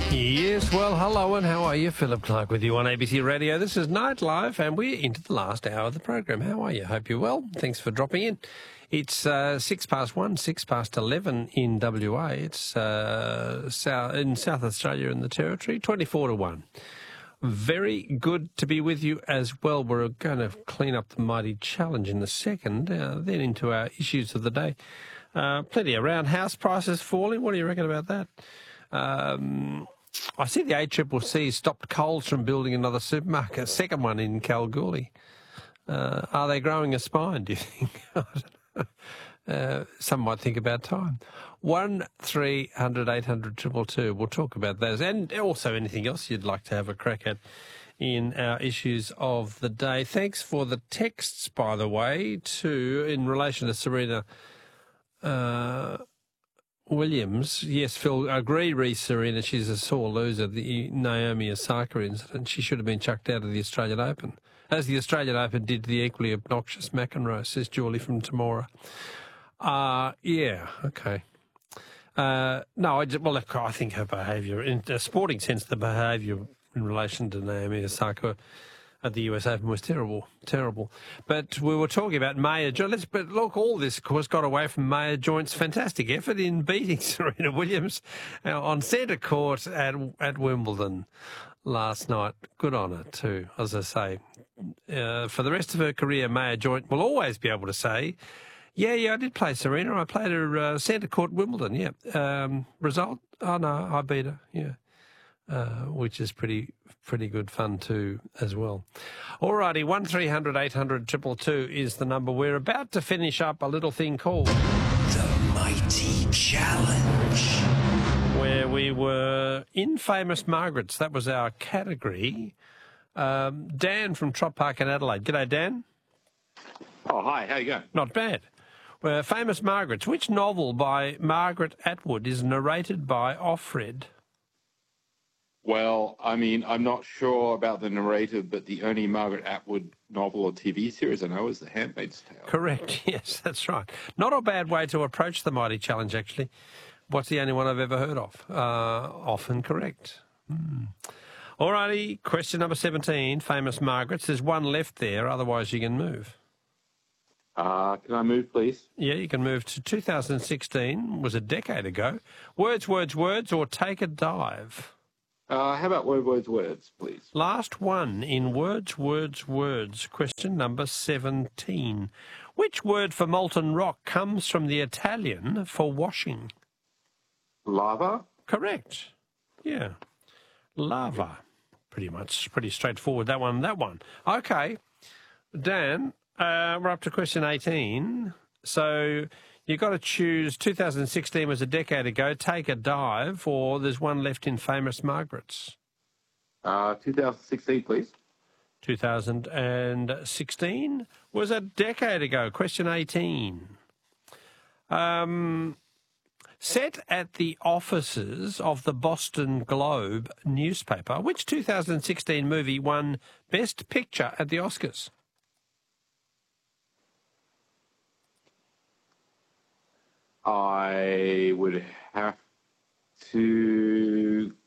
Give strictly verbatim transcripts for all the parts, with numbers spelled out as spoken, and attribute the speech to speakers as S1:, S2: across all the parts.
S1: Yes, well, hello and how are you? Philip Clark with you on A B C Radio. This is Nightlife and we're into the last hour of the program. How are you? Hope you're well. Thanks for dropping in. It's uh, six past one, six past eleven in W A. It's uh, south, in South Australia and the Territory, twenty-four to one. Very good to be with you as well. We're going to clean up the mighty challenge in the second, uh, then into our issues of the day. Uh, plenty around. House prices falling. What do you reckon about that? Um... I see the A C C C stopped Coles from building another supermarket, a second one in Kalgoorlie. Uh, are they growing a spine, do you think? I don't know. Uh, some might think about time. one three hundred eight hundred two two two. We'll talk about those and also anything else you'd like to have a crack at in our issues of the day. Thanks for the texts, by the way, too, in relation to Serena Uh Williams. Yes, Phil, agree, Reece Serena. She's a sore loser. The Naomi Osaka incident. She should have been chucked out of the Australian Open, as the Australian Open did to the equally obnoxious McEnroe, says Julie from Temora. Uh, yeah, okay. Uh, no, I, just, well, I think her behaviour, in a sporting sense, the behaviour in relation to Naomi Osaka at the U S Open was terrible, terrible. But we were talking about Maya Joyce. But look, all this, of course, got away from Maya Joyce's fantastic effort in beating Serena Williams uh, on centre court at at Wimbledon last night. Good on her, too, as I say. Uh, for the rest of her career, Maya Joyce will always be able to say, yeah, yeah, I did play Serena. I played her uh, centre court Wimbledon, yeah. Um, result? Oh, no, I beat her, yeah. Uh, which is pretty pretty good fun too as well. Alrighty, one three hundred eight hundred two two two is the number. We're about to finish up a little thing called
S2: The Mighty Challenge,
S1: where we were in Famous Margaret's. That was our category. Um, Dan from Trop Park in Adelaide. G'day, Dan.
S3: Oh, hi. How you going?
S1: Not bad. Well, Famous Margaret's. Which novel by Margaret Atwood is narrated by Offred?
S3: Well, I mean, I'm not sure about the narrator, but the only Margaret Atwood novel or T V series I know is The Handmaid's Tale.
S1: Correct, yes, that's right. Not a bad way to approach the mighty challenge, actually. What's the only one I've ever heard of? Uh, often correct. Hmm. All righty, question number seventeen, Famous Margaret's. There's one left there, otherwise you can move.
S3: Uh, can I move, please?
S1: Yeah, you can move to two thousand sixteen, was a decade ago. Words, words, words, or take a dive.
S3: Uh, how about word, words, words, please?
S1: Last one in words, words, words. Question number seventeen. Which word for molten rock comes from the Italian for washing?
S3: Lava?
S1: Correct. Yeah. Lava. Pretty much, pretty straightforward, that one, that one. Okay. Dan, uh, we're up to question eighteen. So you've got to choose, two thousand sixteen was a decade ago, take a dive, or there's one left in Famous Margaret's.
S3: Uh, two thousand sixteen, please.
S1: two thousand sixteen was a decade ago. Question eighteen. Um, set at the offices of the Boston Globe newspaper, which two thousand sixteen movie won Best Picture at the Oscars?
S3: I would have to...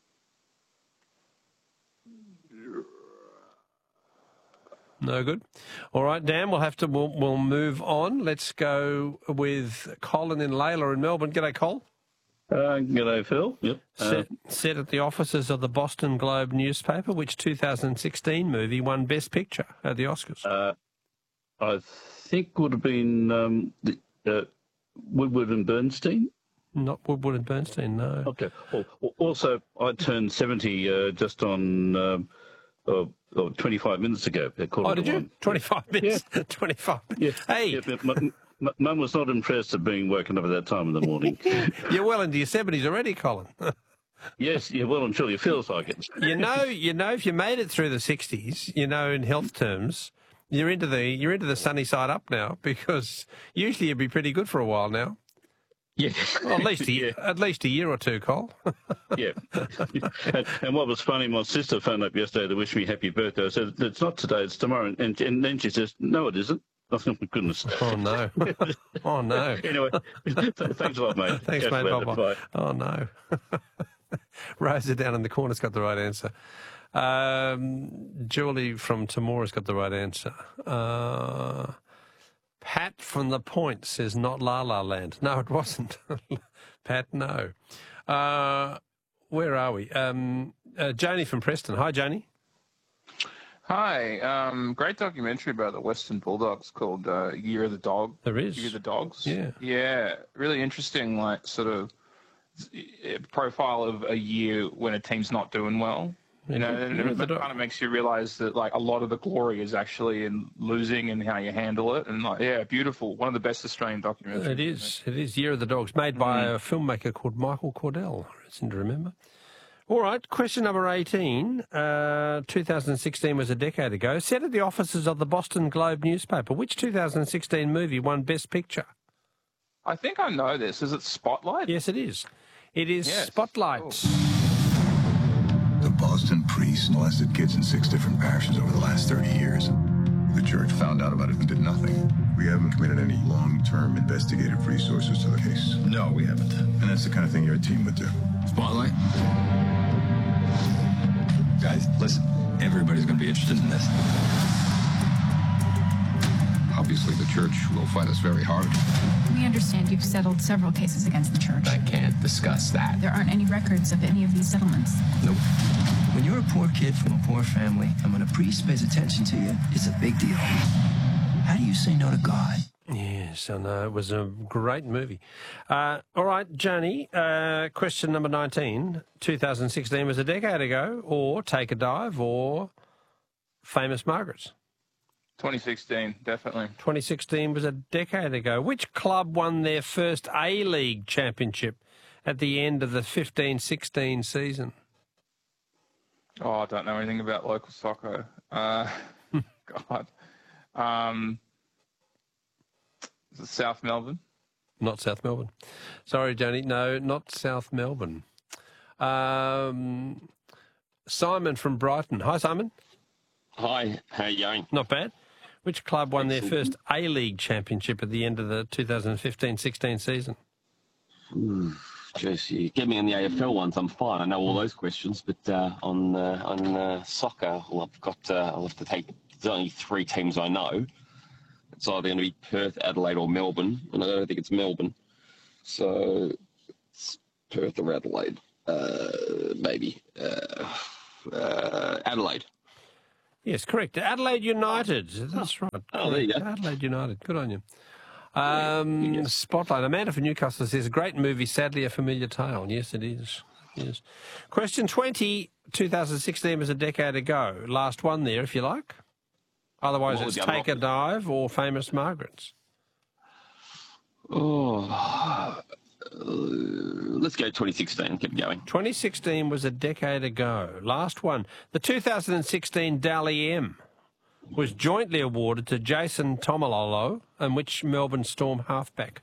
S1: No good. All right, Dan, we'll have to, we'll, we'll move on. Let's go with Colin in Layla in Melbourne. G'day, Col.
S4: Uh, g'day, Phil. Yep.
S1: Set,
S4: Uh,
S1: set at the offices of the Boston Globe newspaper, which two thousand sixteen movie won Best Picture at the Oscars?
S4: uh, I think would have been um, the, uh, Woodward and Bernstein.
S1: Not Woodward and Bernstein, no.
S4: Okay. Well, also, I turned seventy uh, just on um, uh, oh, twenty-five minutes ago.
S1: Oh, did you?
S4: One.
S1: twenty-five minutes. Yeah. twenty-five minutes.
S4: Yeah.
S1: Hey.
S4: Yeah, but my, my, Mum was not impressed at being woken up at that time in the morning.
S1: You're well into your seventies already, Colin.
S4: Yes, yeah, well and truly, it feels like it.
S1: You know, you know, if you made it through the sixties, you know, in health terms, you're into the you're into the sunny side up now, because usually you'd be pretty good for a while now.
S4: Yeah.
S1: Well, at least a,
S4: yeah.
S1: at least a year or two, Cole.
S4: Yeah. and, and what was funny, my sister phoned up yesterday to wish me happy birthday. I said, it's not today, it's tomorrow. And, and then she says, no, it isn't. Oh, my goodness.
S1: Oh, no. Oh, no.
S4: Anyway, th- thanks a lot, mate.
S1: Thanks,
S4: Catch
S1: mate.
S4: you later.
S1: Bye-bye.
S4: Bye.
S1: Oh, no. Rosa down in the corner's got the right answer. Um, Julie from Tamora's got the right answer. Uh, Pat from The Point says not La La Land. No, it wasn't. Pat, no. Uh, where are we? Um, uh, Joni from Preston. Hi, Joni.
S5: Hi. Um, great documentary about the Western Bulldogs called uh, Year of the Dog.
S1: There is.
S5: Year of the Dogs.
S1: Yeah.
S5: Yeah. Really interesting, like, sort of profile of a year when a team's not doing well. You know, and it, it kind of makes you realise that, like, a lot of the glory is actually in losing and how you handle it. And, like, yeah, beautiful. One of the best Australian documentaries.
S1: It is. It is Year of the Dogs, made by mm. a filmmaker called Michael Cordell. I seem to remember. All right, question number eighteen. Uh, two thousand sixteen was a decade ago. Set at the offices of the Boston Globe newspaper. Which two thousand sixteen movie won Best Picture?
S5: I think I know this. Is it Spotlight?
S1: Yes, it is. It is yes. Spotlight.
S5: Cool.
S6: The Boston priests molested kids in six different parishes over the last thirty years. The church found out about it and did nothing. We haven't committed any long-term investigative resources to the case.
S2: No, we haven't.
S6: And that's the kind of thing your team would do.
S2: Spotlight? Guys, listen. Everybody's going to be interested in this. Obviously, the church will fight us very hard.
S7: We understand you've settled several cases against the church.
S2: I can't discuss that.
S7: There aren't any records of any of these settlements.
S2: Nope. When you're a poor kid from a poor family, and when a priest pays attention to you, it's a big deal. How do you say no to God?
S1: Yes, I know. It was a great movie. Uh, all right, Johnny, uh, question number nineteen. two thousand sixteen was a decade ago, or Take a Dive, or Famous Margaret's?
S5: twenty sixteen, definitely.
S1: twenty sixteen was a decade ago. Which club won their first A-League championship at the end of the fifteen sixteen season?
S5: Oh, I don't know anything about local soccer. Uh, God. Um, is it South Melbourne?
S1: Not South Melbourne. Sorry, Johnny. No, not South Melbourne. Um, Simon from Brighton. Hi, Simon.
S8: Hi, how you going?
S1: Not bad. Which club won their first A-League championship at the end of the two thousand fifteen sixteen season?
S8: Hmm. Jeez, you get me on the A F L ones, I'm fine. I know all those questions, but uh, on uh, on uh, soccer, well, I've got. Uh, I'll have to take. There's only three teams I know. It's either going to be Perth, Adelaide, or Melbourne, and I don't think it's Melbourne. So it's Perth or Adelaide, uh, maybe uh, uh, Adelaide.
S1: Yes, correct. Adelaide United. That's right.
S8: Oh, there you go.
S1: Adelaide United. Good on you. Um, yes. Spotlight. Amanda from Newcastle says, great movie, sadly a familiar tale. Yes, it is. Yes. Question twenty, two thousand sixteen was a decade ago. Last one there, if you like. Otherwise,
S8: what
S1: it's Take a Dive or Famous Margaret's.
S8: Oh, uh, let's go twenty sixteen. Keep going.
S1: twenty sixteen was a decade ago. Last one. The two thousand sixteen Dally M was jointly awarded to Jason Tomalolo and which Melbourne Storm halfback?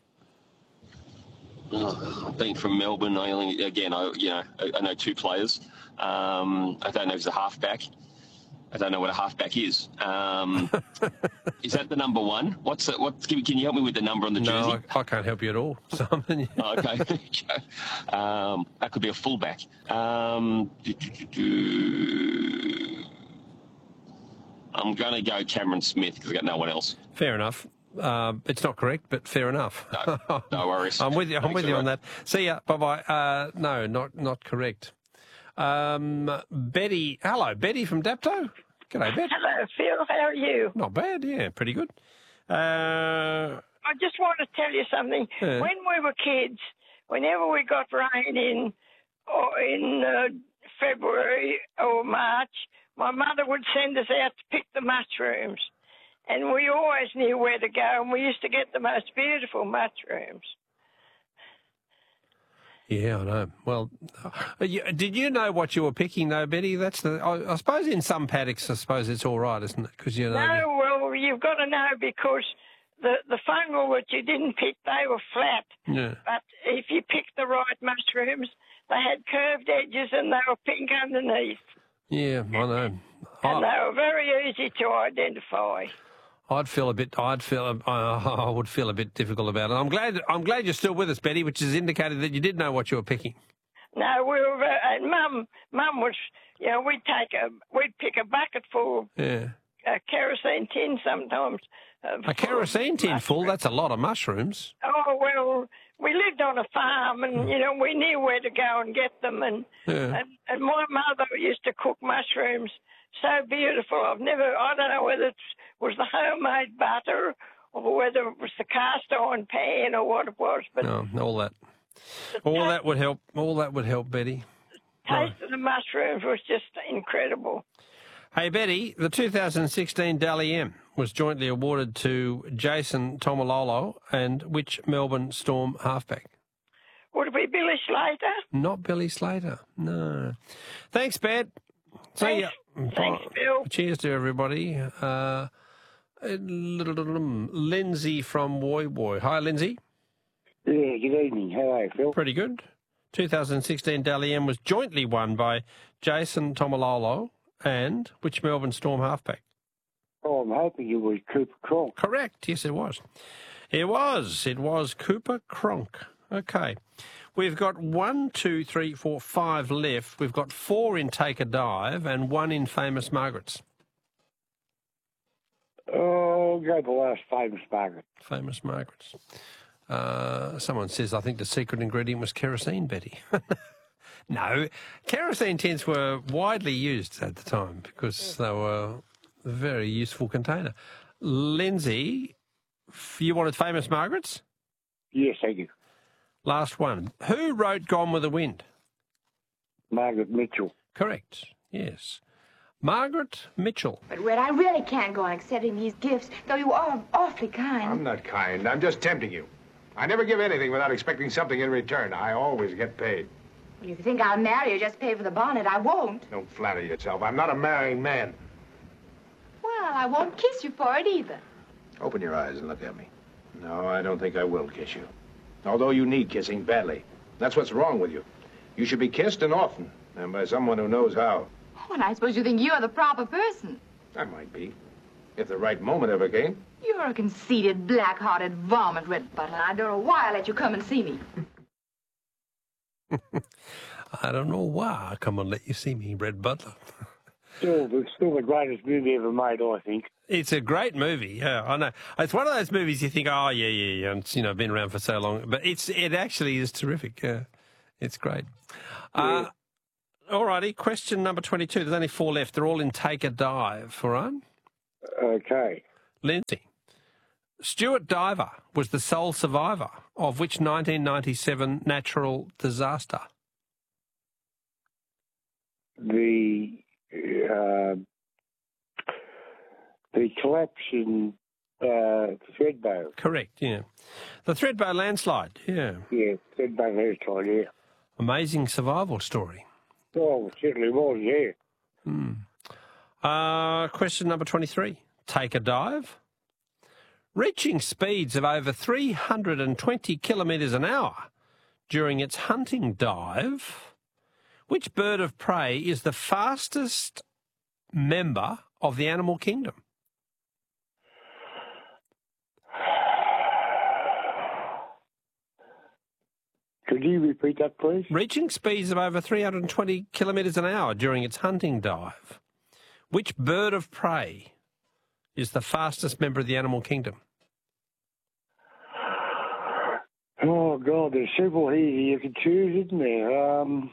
S8: Oh, being from Melbourne, I only again, I you know, I, I know two players. Um, I don't know if it's a halfback. I don't know what a halfback is. Um, is that the number one? What's the, what? Can you help me with the number on the jersey?
S1: No, I, I can't help you at all, Simon.
S8: Oh, okay. um, that could be a fullback. Um, I'm going to go Cameron Smith because I've got no one else.
S1: Fair enough. Uh, it's not correct, but fair enough.
S8: No, no worries.
S1: I'm with you. I'm
S8: Thanks
S1: with you
S8: right.
S1: on that. See ya. Bye bye. Uh, no, not not correct. Um, Betty. Hello, Betty from Dapto. G'day, Bet.
S9: Hello, Phil. How are you?
S1: Not bad. Yeah, pretty good. Uh,
S9: I just want to tell you something.
S1: Yeah.
S9: When we were kids, whenever we got rain in or in uh, February or March, my mother would send us out to pick the mushrooms. And we always knew where to go, and we used to get the most beautiful mushrooms.
S1: Yeah, I know. Well, uh, you, did you know what you were picking, though, Betty? That's the. I, I suppose in some paddocks, I suppose it's all right, isn't it? Because you know.
S9: No, well, you've got to know because the the fungal that you didn't pick, they were flat.
S1: Yeah.
S9: But if you picked the right mushrooms, they had curved edges and they were pink underneath.
S1: Yeah, I know.
S9: And
S1: I,
S9: they were very easy to identify.
S1: I'd feel a bit. I'd feel. Uh, I would feel a bit difficult about it. I'm glad. I'm glad you're still with us, Betty, which has indicated that you did know what you were picking.
S9: No, we were, uh, and Mum, Mum was, you know, we'd take a, we'd pick a bucket full,
S1: Yeah.
S9: a kerosene tin sometimes. Uh,
S1: A kerosene tin full, that's a lot of mushrooms.
S9: Oh, well, we lived on a farm and, you know, we knew where to go and get them. And,
S1: Yeah.
S9: and, and my mother used to cook mushrooms so beautiful. I've never, I don't know whether it was the homemade butter or whether it was the cast iron pan or what it was. But
S1: No, all that. All that would help. All that would help, Betty.
S9: the taste of the mushrooms was just incredible.
S1: Hey, Betty, the two thousand sixteen Dally M was jointly awarded to Jason Tomalolo and which Melbourne Storm halfback?
S9: Would it be Billy Slater?
S1: Not Billy Slater, no. Thanks, Bet. See ya.
S9: Thanks, Bill.
S1: Cheers to everybody. Uh, Lindsay from Woy Woy. Hi, Lindsay.
S10: Yeah, good evening. How are you, Phil?
S1: Pretty good. two thousand sixteen Dally M was jointly won by Jason Tomalolo and which Melbourne Storm halfback?
S10: Oh, I'm hoping it was Cooper Cronk.
S1: Correct. Yes, it was. It was. It was Cooper Cronk. Okay. We've got one, two, three, four, five left. We've got four in Take a Dive and one in Famous Margaret's.
S10: Oh, go the last Famous Margaret.
S1: Famous Margaret's. Uh, someone says, I think the secret ingredient was kerosene, Betty. No, kerosene tins were widely used at the time because they were a very useful container. Lindsay, you wanted Famous Margaret's?
S10: Yes, thank you.
S1: Last one. Who wrote Gone with the Wind?
S10: Margaret Mitchell.
S1: Correct, yes. Margaret Mitchell.
S11: But, Red, I really can't go on accepting these gifts, though you are awfully kind.
S12: I'm not kind. I'm just tempting you. I never give anything without expecting something in return. I always get paid.
S11: Well, if you think I'll marry you, just pay for the bonnet. I won't.
S12: Don't flatter yourself. I'm not a marrying man.
S11: Well, I won't kiss you for it either.
S12: Open your eyes and look at me. No, I don't think I will kiss you. Although you need kissing badly. That's what's wrong with you. You should be kissed and often, and by someone who knows how.
S11: Oh, and I suppose you think you're the proper person.
S12: I might be. If the right moment ever came.
S11: You're a conceited, black-hearted varmint, Red Butler. I don't know why I let you come and see me.
S1: I don't know why I come and let you see me, Red Butler.
S10: Still, it's still the greatest movie ever made, I think.
S1: It's a great movie, yeah, I know. It's one of those movies you think, oh, yeah, yeah, yeah, and it's, you know, been around for so long. But it's it actually is terrific. Yeah, it's great. Yeah. Uh, all righty, question number twenty-two. There's only four left. They're all in Take a Dive, all right?
S10: Okay.
S1: Lindsay. Stuart Diver was the sole survivor of which nineteen ninety-seven natural disaster?
S10: The uh, the collapse in uh, Thredbo.
S1: Correct, yeah. The Thredbo landslide, yeah.
S10: Yeah, Thredbo landslide, yeah.
S1: Amazing survival story.
S10: Oh, it certainly was, yeah.
S1: Hmm. Uh, question number twenty-three. Take a Dive. Reaching speeds of over three hundred twenty kilometres an hour during its hunting dive, which bird of prey is the fastest member of the animal kingdom?
S10: Could you repeat that, please?
S1: Reaching speeds of over three hundred twenty kilometres an hour during its hunting dive, which bird of prey is the fastest member of the animal kingdom?
S10: Oh, God, there's several here you can choose, isn't there? Um,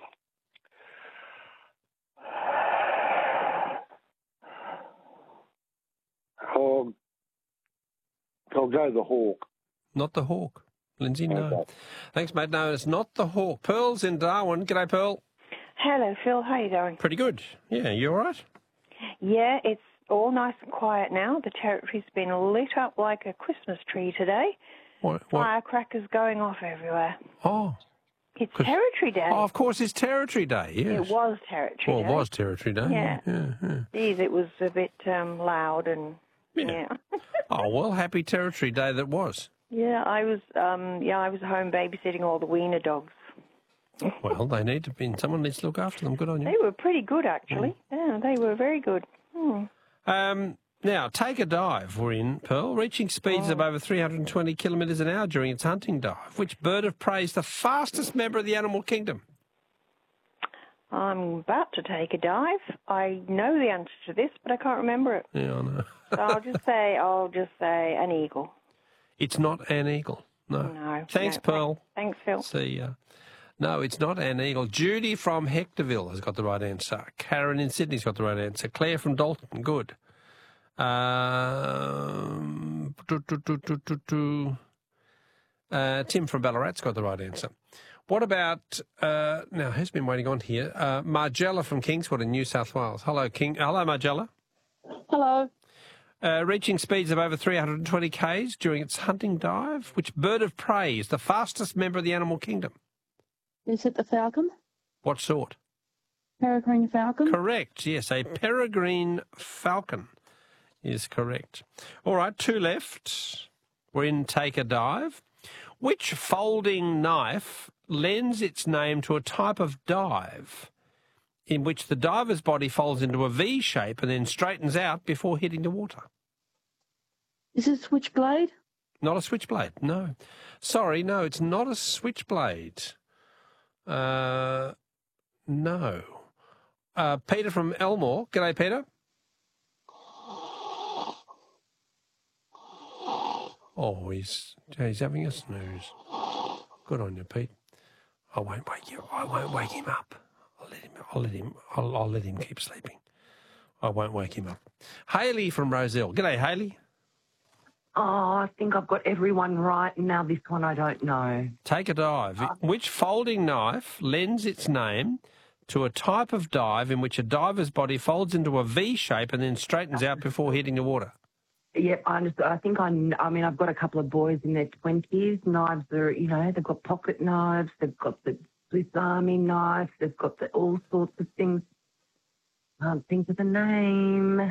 S10: I'll, I'll go the hawk.
S1: Not the hawk. Lindsay, no.
S10: Okay.
S1: Thanks, mate. No, it's not the hawk. Pearl's in Darwin. G'day, Pearl.
S13: Hello, Phil. How you doing?
S1: Pretty good. Yeah, you all right?
S13: Yeah, it's all nice and quiet now. The territory's been lit up like a Christmas tree today.
S1: What, what?
S13: Firecrackers going off everywhere.
S1: Oh.
S13: It's Territory Day.
S1: Oh, of course, it's Territory Day, yes.
S13: It was Territory
S1: well,
S13: Day.
S1: Well, it was Territory Day.
S13: Yeah.
S1: yeah, yeah.
S13: Geez, it was a bit um, loud and, yeah. yeah.
S1: Oh, well, happy Territory Day that was.
S13: Yeah, I was um, yeah, I was home babysitting all the wiener dogs.
S1: Well, they need to be, someone needs to look after them. Good on you.
S13: They were pretty good, actually. Mm. Yeah, they were very good. Hmm.
S1: Um, now, Take a Dive, we're in, Pearl, reaching speeds oh. of over three hundred twenty kilometres an hour during its hunting dive. Which bird of prey is the fastest member of the animal kingdom?
S13: I'm about to take a dive. I know the answer to this, but I can't remember it.
S1: Yeah, I know.
S13: So I'll just say, I'll just say an eagle.
S1: It's not an eagle. No.
S13: No.
S1: Thanks,
S13: no.
S1: Pearl.
S13: Thanks, Phil.
S1: See ya. No, it's not an eagle. Judy from Hectorville has got the right answer. Karen in Sydney's got the right answer. Claire from Dalton, good. Um, do, do, do, do, do, do. Uh, Tim from Ballarat's got the right answer. What about, uh, now, who's been waiting on here? Uh, Margella from Kingswood in New South Wales. Hello, King. Hello, Margella.
S14: Hello.
S1: Uh, reaching speeds of over three hundred twenty kays during its hunting dive. Which bird of prey is the fastest member of the animal kingdom?
S14: Is it the falcon?
S1: What sort?
S14: Peregrine falcon?
S1: Correct, yes. A peregrine falcon is correct. All right, two left. We're in Take a Dive. Which folding knife lends its name to a type of dive in which the diver's body folds into a V shape and then straightens out before hitting the water?
S14: Is it switchblade?
S1: Not a switchblade, no. Sorry, no, it's not a switchblade. Uh, no. Uh, Peter from Elmore. G'day, Peter. Oh, he's he's having a snooze. Good on you, Pete. I won't wake you. I won't wake him up. I'll let him. I'll let him. I'll, I'll let him keep sleeping. I won't wake him up. Hayley from Roselle. G'day, Hayley.
S15: Oh, I think I've got everyone right. Now this one I don't know.
S1: Take a dive. Which folding knife lends its name to a type of dive in which a diver's body folds into a V shape and then straightens out before hitting the water?
S15: Yep, I understand. I think I, I mean, I've got a couple of boys in their twenties. Knives are, you know, they've got pocket knives, they've got the Swiss Army knives, they've got the, all sorts of things. Can't think of the name.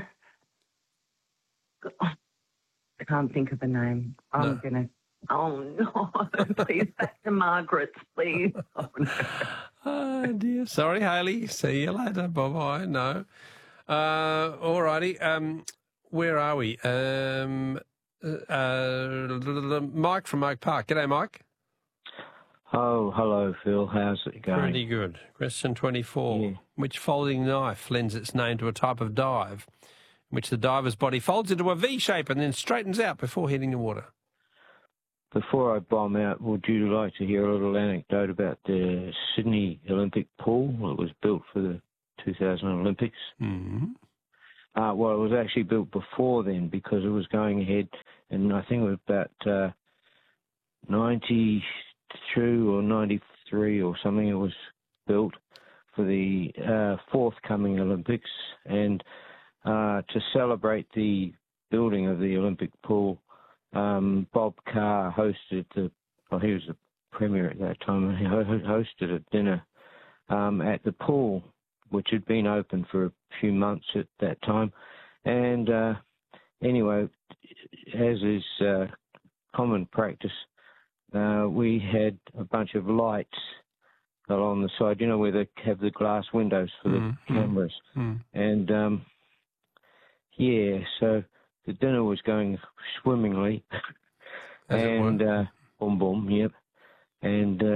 S15: I can't think of the name. I'm no. going to, oh no, please, back to Margaret's, please. Oh, no.
S1: Oh, dear. Sorry, Hayley. See you later. Bye-bye. No. Uh, all righty. Um, where are we? Um, uh, Mike from Oak Park. G'day, Mike.
S16: Oh, hello, Phil. How's it going?
S1: Pretty good. Question twenty-four. Yeah. Which folding knife lends its name to a type of dive in which the diver's body folds into a V shape and then straightens out before hitting the water?
S16: Before I bomb out, would you like to hear a little anecdote about the Sydney Olympic pool that was built for the two thousand Olympics?
S1: Mm-hmm.
S16: Uh, well, it was actually built before then because it was going ahead, and I think it was about uh, ninety-two or ninety-three or something. It was built for the uh, forthcoming Olympics, and uh, to celebrate the building of the Olympic pool, Um, Bob Carr hosted the, well, he was the premier at that time, and he hosted a dinner um, at the pool, which had been open for a few months at that time. And uh, anyway, as is uh, common practice, uh, we had a bunch of lights along the side, you know, where they have the glass windows for the mm, cameras.
S1: Mm.
S16: And, um, yeah, so the dinner was going swimmingly,
S1: As
S16: and uh, boom, boom, yep. And uh,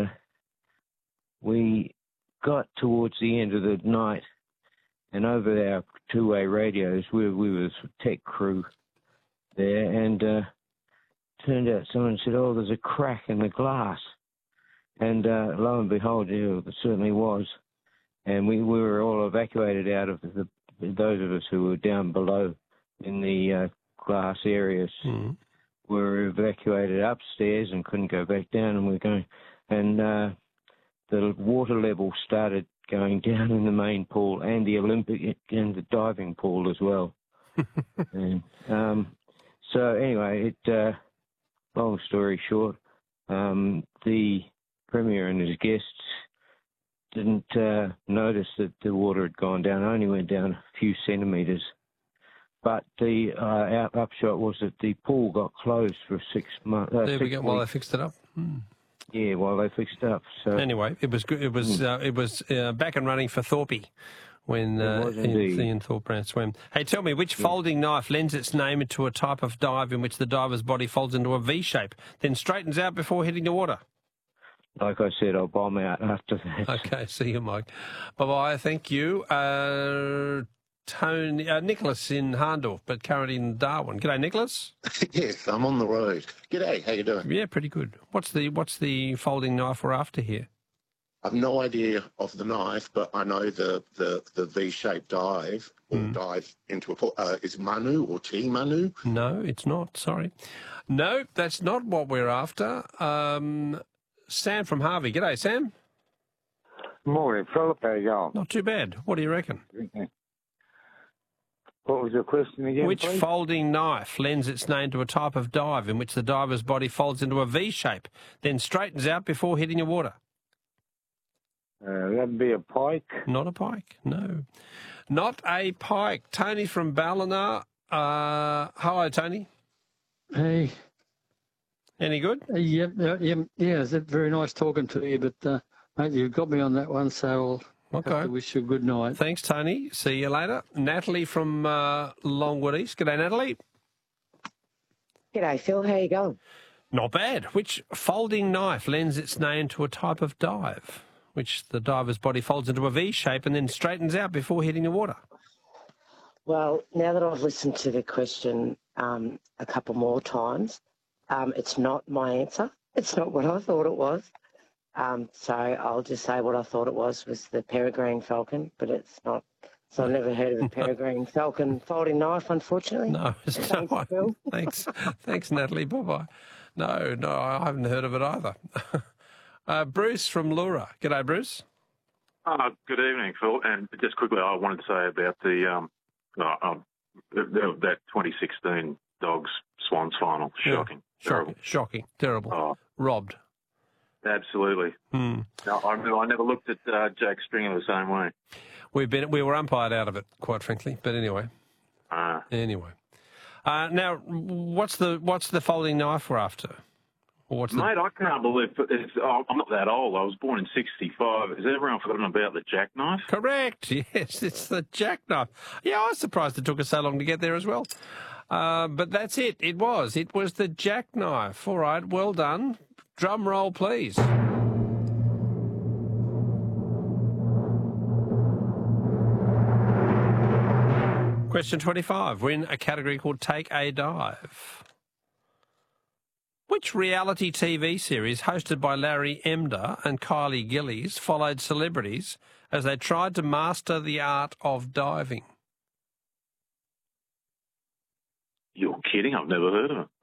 S16: we got towards the end of the night, and over our two-way radios, we, we were the tech crew there, and uh, turned out someone said, "Oh, there's a crack in the glass," and uh, lo and behold, yeah, there certainly was, and we, we were all evacuated out of the those of us who were down below in the uh, glass areas.
S1: Mm.
S16: Were evacuated upstairs and couldn't go back down, and we we're going, and uh, the water level started going down in the main pool and the Olympic and the diving pool as well. and, um, so anyway, it. Uh, long story short, um, the Premier and his guests didn't uh, notice that the water had gone down. It only went down a few centimetres. But the uh, upshot was that the pool got closed for six months. Uh,
S1: there
S16: six
S1: we go. While they fixed it up. Hmm.
S16: Yeah, while they fixed it up. So
S1: anyway, it was good. It was uh, it was uh, back and running for Thorpe when uh, Ian, Ian Thorpe ran swam. Hey, tell me, which yeah. folding knife lends its name to a type of dive in which the diver's body folds into a V shape, then straightens out before hitting the water?
S16: like I said, I'll bomb out after that.
S1: Okay, see you, Mike. Bye-bye, thank you. Uh, Tony, uh, Nicholas in Harndorf, but currently in Darwin. G'day, Nicholas.
S17: Yes, I'm on the road. G'day, how you doing?
S1: Yeah, pretty good. What's the what's the folding knife we're after here?
S17: I've no idea of the knife, but I know the, the, the V-shaped dive, or
S1: Mm.
S17: dive into a... po- Uh, is Manu or T Manu?
S1: No, it's not, sorry. No, that's not what we're after. Um, Sam from Harvey. G'day, Sam.
S10: Morning, Philip. How you going?
S1: Not too bad. What do you reckon?
S10: What was your question again,
S1: Which
S10: please?
S1: folding knife lends its name to a type of dive in which the diver's body folds into a V shape, then straightens out before hitting the water?
S10: Uh, that'd be a pike.
S1: Not a pike, no. Not a pike. Tony from Ballina. Uh, hello, Tony.
S18: Hey.
S1: Any good?
S18: Uh, yep, yeah, yeah, yeah, it's very nice talking to you, but uh, mate, you've got me on that one, so I'll
S1: Okay.
S18: have to wish you a good night.
S1: Thanks, Tony. See you later. Natalie from uh, Longwood East. G'day, Natalie.
S19: G'day, Phil. How you going?
S1: Not bad. Which folding knife lends its name to a type of dive, which the diver's body folds into a V shape and then straightens out before hitting the water?
S19: Well, now that I've listened to the question um, a couple more times, um, it's not my answer. It's not what I thought it was. Um, so I'll just say what I thought it was was the peregrine falcon, but it's not. So I've never heard of a peregrine falcon folding knife, unfortunately.
S1: No, it's
S19: Thanks,
S1: no.
S19: Phil.
S1: Thanks, thanks, Natalie. Bye bye. No, no, I haven't heard of it either. uh, Bruce from Lura. G'day, Bruce.
S20: Uh, good evening, Phil. And just quickly, I wanted to say about the um, uh, um, the, that twenty sixteen Dogs Swans final. Shocking,
S1: Yeah.
S20: terrible,
S1: Shocking, shocking, terrible.
S20: Oh.
S1: Robbed.
S20: Absolutely.
S1: Hmm.
S20: No, I, I never looked at uh, Jack Stringer the same way.
S1: We've been we were umpired out of it, quite frankly. But anyway,
S20: Uh,
S1: anyway. Uh, now, what's the what's the folding knife we're after? Or what's the...
S20: Mate, I can't believe it's, oh, I'm not that old. I was born in sixty-five. Has everyone forgotten about the jackknife?
S1: Correct. Yes, it's the jackknife. Yeah, I was surprised it took us so long to get there as well. Uh, but that's it. It was. It was the jackknife. All right. Well done. Drum roll, please. Question twenty-five. We're in a category called Take a Dive. Which reality T V series hosted by Larry Emder and Kylie Gillies followed celebrities as they tried to master the art of diving?
S20: You're kidding. I've never heard of it.